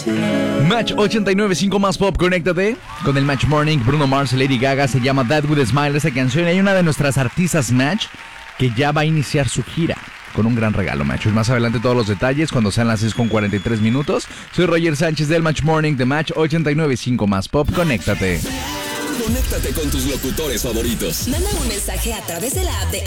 Match 89.5 más pop, conéctate con el Match Morning. Bruno Mars y Lady Gaga, se llama That With a Smile esta canción. Y hay una de nuestras artistas Match que ya va a iniciar su gira con un gran regalo, Match. Más adelante todos los detalles cuando sean las 6:43. Soy Roger Sánchez del Match Morning de Match 89.5 más pop, conéctate. Conéctate con tus locutores favoritos. Manda un mensaje a través de la app de